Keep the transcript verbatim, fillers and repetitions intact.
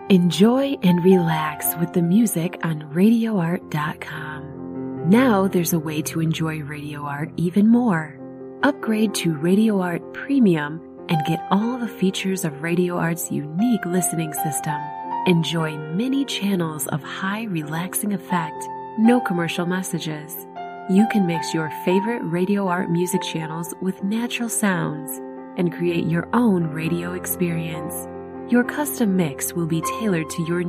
Enjoy and relax with the music on radio art dot com. Now there's a way to enjoy Radio Art even more. Upgrade to Radio Art Premium and get all the features of Radio Art's unique listening system. Enjoy many channels of high relaxing effect, no commercial messages. You can mix your favorite Radio Art music channels with natural sounds and create your own radio experience. Your custom mix will be tailored to your